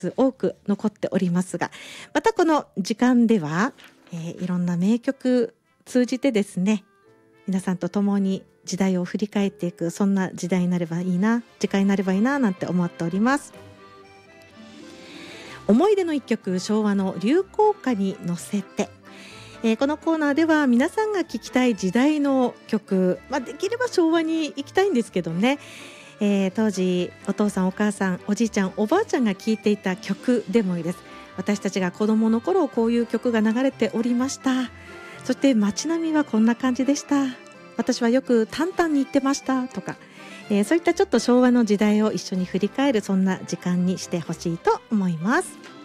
多く残っておりますが、またこの時間では、いろんな名曲通じてですね、皆さんと共に時代を振り返っていく、そんな時間になればいいななんて思っております。思い出の一曲、昭和の流行歌に乗せて、このコーナーでは皆さんが聴きたい時代の曲、できれば昭和に行きたいんですけどね、当時お父さんお母さんおじいちゃんおばあちゃんが聴いていた曲でもいいです。私たちが子どもの頃こういう曲が流れておりました。そして街並みはこんな感じでした、私はよくタンタンに行ってましたとか、そういったちょっと昭和の時代を一緒に振り返る、そんな時間にしてほしいと思います。